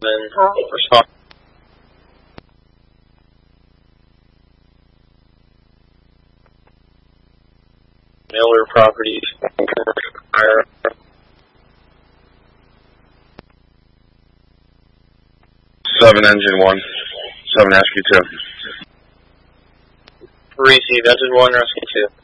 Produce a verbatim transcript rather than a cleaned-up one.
respond. Miller Properties, fire. Seven engine one, seven rescue two. Receive engine one, rescue two.